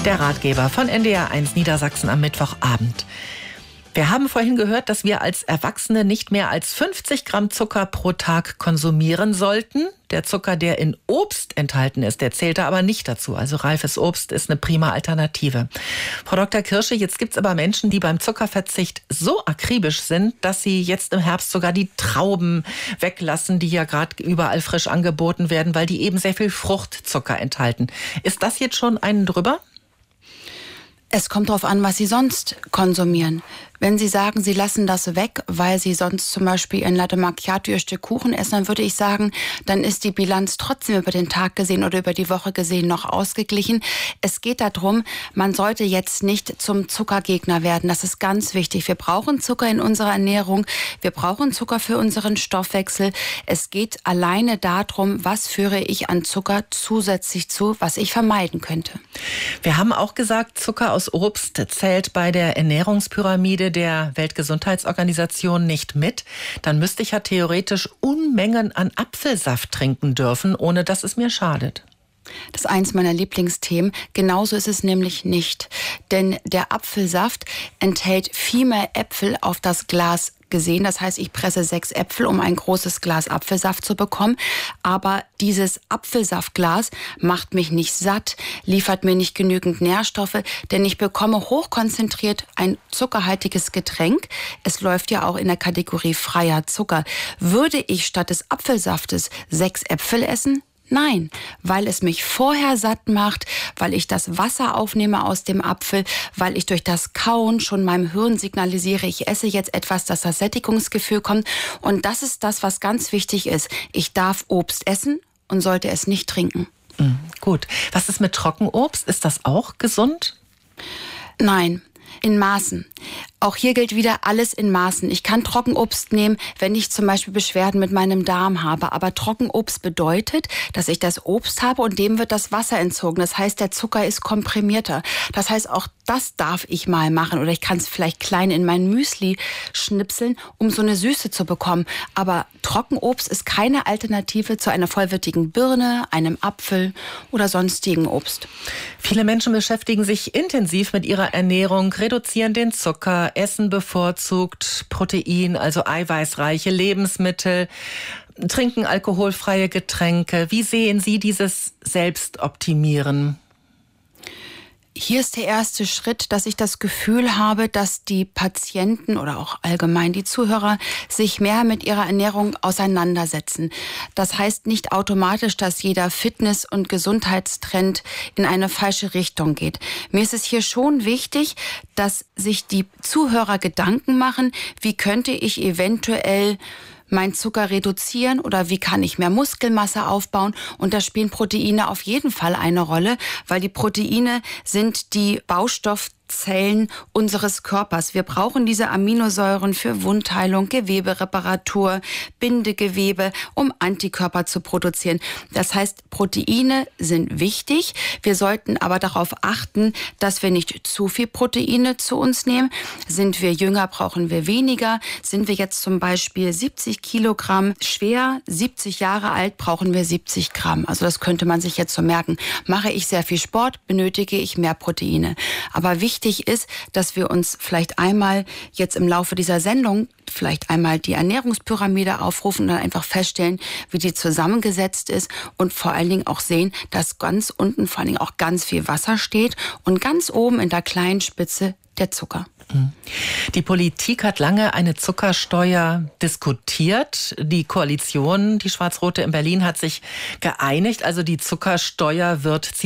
Der Ratgeber von NDR1 Niedersachsen am Mittwochabend. Wir haben vorhin gehört, dass wir als Erwachsene nicht mehr als 50 Gramm Zucker pro Tag konsumieren sollten. Der Zucker, der in Obst enthalten ist, der zählt da aber nicht dazu. Also reifes Obst ist eine prima Alternative. Frau Dr. Kirsche, jetzt gibt's aber Menschen, die beim Zuckerverzicht so akribisch sind, dass sie jetzt im Herbst sogar die Trauben weglassen, die ja gerade überall frisch angeboten werden, weil die eben sehr viel Fruchtzucker enthalten. Ist das jetzt schon einen drüber? Es kommt darauf an, was Sie sonst konsumieren. Wenn Sie sagen, Sie lassen das weg, weil Sie sonst zum Beispiel ein Latte Macchiato, Ihr Stück Kuchen essen, dann würde ich sagen, dann ist die Bilanz trotzdem über den Tag gesehen oder über die Woche gesehen noch ausgeglichen. Es geht darum, man sollte jetzt nicht zum Zuckergegner werden. Das ist ganz wichtig. Wir brauchen Zucker in unserer Ernährung. Wir brauchen Zucker für unseren Stoffwechsel. Es geht alleine darum, was führe ich an Zucker zusätzlich zu, was ich vermeiden könnte. Wir haben auch gesagt, Zucker aus Obst zählt bei der Ernährungspyramide der Weltgesundheitsorganisation nicht mit. Dann müsste ich ja theoretisch Unmengen an Apfelsaft trinken dürfen, ohne dass es mir schadet. Das ist eins meiner Lieblingsthemen. Genauso ist es nämlich nicht. Denn der Apfelsaft enthält viel mehr Äpfel auf das Glas gesehen. Das heißt, ich presse 6 Äpfel, um ein großes Glas Apfelsaft zu bekommen. Aber dieses Apfelsaftglas macht mich nicht satt, liefert mir nicht genügend Nährstoffe, denn ich bekomme hochkonzentriert ein zuckerhaltiges Getränk. Es läuft ja auch in der Kategorie freier Zucker. Würde ich statt des Apfelsaftes 6 Äpfel essen? Nein, weil es mich vorher satt macht, weil ich das Wasser aufnehme aus dem Apfel, weil ich durch das Kauen schon meinem Hirn signalisiere, ich esse jetzt etwas, dass das Sättigungsgefühl kommt. Und das ist das, was ganz wichtig ist. Ich darf Obst essen und sollte es nicht trinken. Gut. Was ist mit Trockenobst? Ist das auch gesund? Nein. In Maßen. Auch hier gilt wieder alles in Maßen. Ich kann Trockenobst nehmen, wenn ich zum Beispiel Beschwerden mit meinem Darm habe. Aber Trockenobst bedeutet, dass ich das Obst habe und dem wird das Wasser entzogen. Das heißt, der Zucker ist komprimierter. Das heißt, auch das darf ich mal machen. Oder ich kann es vielleicht klein in mein Müsli schnipseln, um so eine Süße zu bekommen. Aber Trockenobst ist keine Alternative zu einer vollwertigen Birne, einem Apfel oder sonstigen Obst. Viele Menschen beschäftigen sich intensiv mit ihrer Ernährung, reduzieren den Zucker, essen bevorzugt Protein, also eiweißreiche Lebensmittel, trinken alkoholfreie Getränke. Wie sehen Sie dieses Selbstoptimieren? Hier ist der erste Schritt, dass ich das Gefühl habe, dass die Patienten oder auch allgemein die Zuhörer sich mehr mit ihrer Ernährung auseinandersetzen. Das heißt nicht automatisch, dass jeder Fitness- und Gesundheitstrend in eine falsche Richtung geht. Mir ist es hier schon wichtig, dass sich die Zuhörer Gedanken machen, wie könnte ich eventuell mein Zucker reduzieren oder wie kann ich mehr Muskelmasse aufbauen? Und da spielen Proteine auf jeden Fall eine Rolle, weil die Proteine sind die Baustoffzellen unseres Körpers. Wir brauchen diese Aminosäuren für Wundheilung, Gewebereparatur, Bindegewebe, um Antikörper zu produzieren. Das heißt, Proteine sind wichtig. Wir sollten aber darauf achten, dass wir nicht zu viel Proteine zu uns nehmen. Sind wir jünger, brauchen wir weniger. Sind wir jetzt zum Beispiel 70 Kilogramm schwer, 70 Jahre alt, brauchen wir 70 Gramm. Also das könnte man sich jetzt so merken. Mache ich sehr viel Sport, benötige ich mehr Proteine. Aber wichtig ist, dass wir uns vielleicht einmal jetzt im Laufe dieser Sendung vielleicht einmal die Ernährungspyramide aufrufen und dann einfach feststellen, wie die zusammengesetzt ist und vor allen Dingen auch sehen, dass ganz unten vor allen Dingen auch ganz viel Wasser steht und ganz oben in der kleinen Spitze der Zucker. Die Politik hat lange eine Zuckersteuer diskutiert. Die Koalition, die schwarz-rote in Berlin, hat sich geeinigt. Also die Zuckersteuer wird